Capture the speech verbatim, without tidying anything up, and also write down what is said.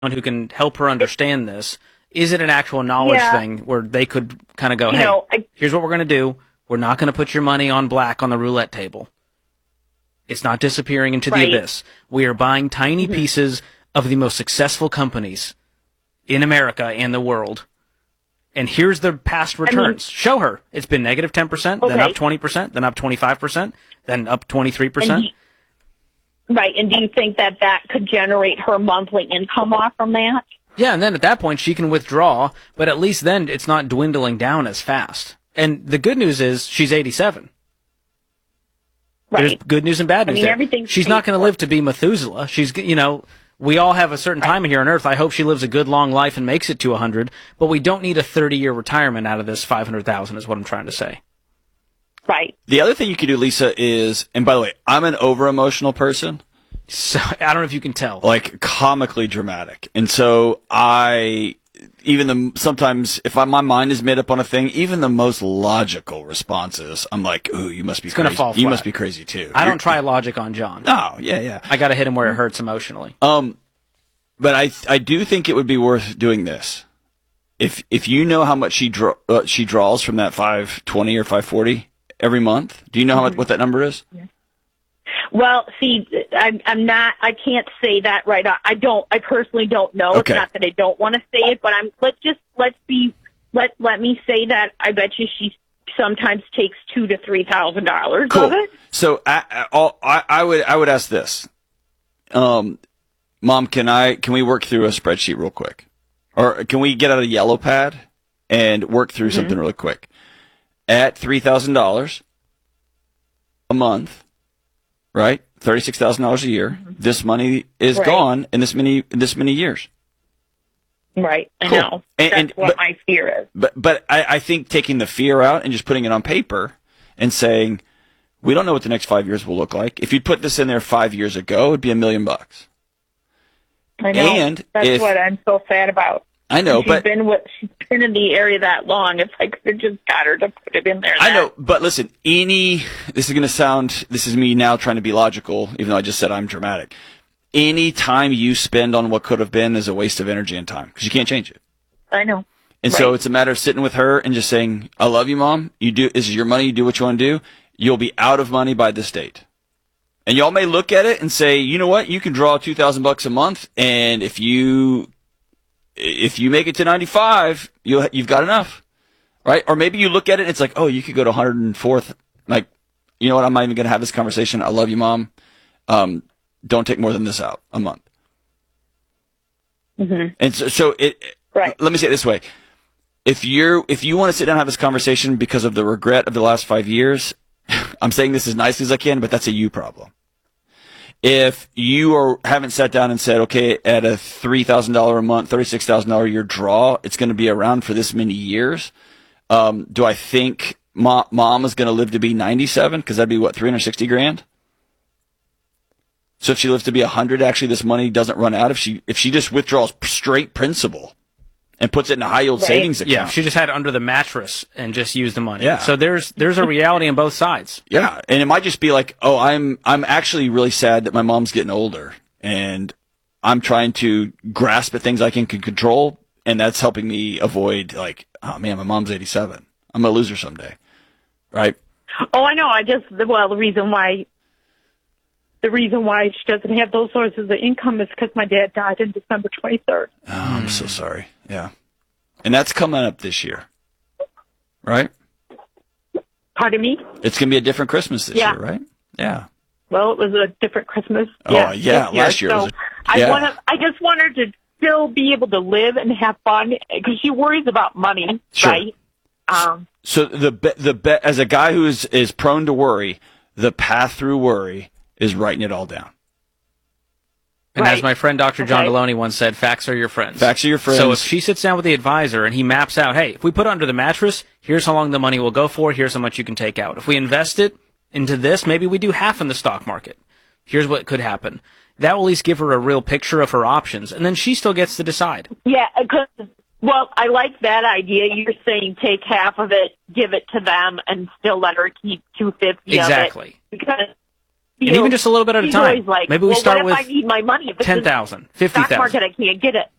who can help her understand this? Is it an actual knowledge yeah. thing where they could kind of go, you hey, know, I, here's what we're going to do. We're not going to put your money on black on the roulette table. It's not disappearing into right. the abyss. We are buying tiny mm-hmm. pieces of the most successful companies in America and the world. And here's the past returns. I mean, show her. It's been negative ten percent, okay. then up twenty percent, then up twenty-five percent, then up twenty-three percent. And right. And do you think that that could generate her monthly income off from that? Yeah, and then at that point she can withdraw, but at least then it's not dwindling down as fast. And the good news is she's eighty-seven. Right. There's good news and bad news I mean, there. She's not going to live to be Methuselah. She's, you know, we all have a certain time here on Earth. I hope she lives a good long life and makes it to one hundred, but we don't need a thirty-year retirement out of this five hundred thousand is what I'm trying to say. Right. The other thing you could do, Lisa, is, and by the way, I'm an over-emotional person. So, I don't know if you can tell. Like, comically dramatic. And so I, even the, sometimes, if I, my mind is made up on a thing, even the most logical responses, I'm like, ooh, you must be it's crazy. Gonna fall flat. You must be crazy, too. I You're, don't try logic on John. Oh, yeah, yeah. I got to hit him where it hurts emotionally. Um, but I, I do think it would be worth doing this. If, if you know how much she, draw, uh, she draws from that five twenty or five forty every month, do you know how much, what that number is? Yeah. Well, see, I'm, I'm not, I can't say that right now. I don't, I personally don't know. Okay. It's not that I don't want to say it, but I'm, let's just, let's be, let, let me say that I bet you she sometimes takes two to three thousand dollars cool. of it. So I, I, I would, I would ask this, um, Mom, can I, can we work through a spreadsheet real quick? Or can we get out a yellow pad and work through mm-hmm. something really quick? At three thousand dollars a month, right? thirty-six thousand dollars a year. Mm-hmm. This money is right. gone in this many in this many years. Right, I cool. know. And, That's and, what but, my fear is. But but I, I think taking the fear out and just putting it on paper and saying, we don't know what the next five years will look like. If you'd put this in there five years ago, it'd be a million bucks. I know. And that's if, what I'm so sad about. I know, she's but been with, she's been in the area that long. If I could have just got her to put it in there. I know, but listen, any this is going to sound. This is me now trying to be logical, even though I just said I'm dramatic. Any time you spend on what could have been is a waste of energy and time because you can't change it. I know. And right. so it's a matter of sitting with her and just saying, "I love you, Mom. You do. This is your money. You do what you want to do. You'll be out of money by this date." And y'all may look at it and say, "You know what? You can draw two thousand bucks a month, and if you." If you make it to ninety-five, you you've got enough, right? Or maybe you look at it and it's like, oh, you could go to one hundred fourth. Like, you know what? I'm not even going to have this conversation. I love you, Mom. Um, don't take more than this out a month. Mm-hmm. And so, so it. Right. Let me say it this way: if you're if you want to sit down and have this conversation because of the regret of the last five years, I'm saying this as nicely as I can, but that's a you problem. If you are, haven't sat down and said, okay, at a three thousand dollars a month, thirty-six thousand dollars a year draw, it's going to be around for this many years. Um, do I think mom, mom is going to live to be ninety-seven? Because that'd be, what, three hundred sixty grand? So if she lives to be one hundred, actually this money doesn't run out. If she if she just withdraws straight principal and puts it in a high-yield right. savings account. Yeah, she just had it under the mattress and just used the money. Yeah. So there's there's a reality on both sides. Yeah, and it might just be like, oh, I'm I'm actually really sad that my mom's getting older, and I'm trying to grasp at things I can, can control, and that's helping me avoid, like, oh, man, my mom's eighty-seven. I'm going to lose her someday, right? Oh, I know. I just, well, the reason why, the reason why she doesn't have those sources of income is because my dad died in December twenty-third. Oh, I'm so sorry. Yeah. And that's coming up this year, right? Pardon me? It's going to be a different Christmas this yeah. year, right? Yeah. Well, it was a different Christmas. Oh, yeah, yeah, last year. So was a, yeah. I want to. I just want her to still be able to live and have fun because she worries about money, sure. right? Um, so the be, the be, as a guy who is is prone to worry, the path through worry is writing it all down. And right. as my friend Doctor John okay. Deloney once said, facts are your friends. Facts are your friends. So if she sits down with the advisor and he maps out, hey, if we put it under the mattress, here's how long the money will go for, here's how much you can take out. If we invest it into this, maybe we do half in the stock market. Here's what could happen. That will at least give her a real picture of her options, and then she still gets to decide. Yeah, because, well, I like that idea. You're saying take half of it, give it to them, and still let her keep two hundred fifty exactly. of it. Because you and know, even just a little bit at a he's time. always like, Maybe we well, start what with if I need my money? If it's ten a thousand, fifty stock thousand. market, I can't get it.